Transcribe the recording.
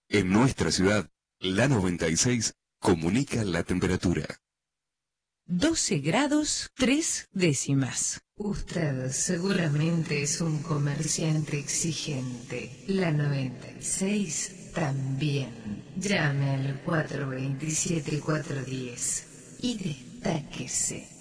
En nuestra ciudad, la 96 comunica la temperatura. 12 grados 3 décimas. Usted seguramente es un comerciante exigente. La 96 también. Llame al 427-410 y destáquese.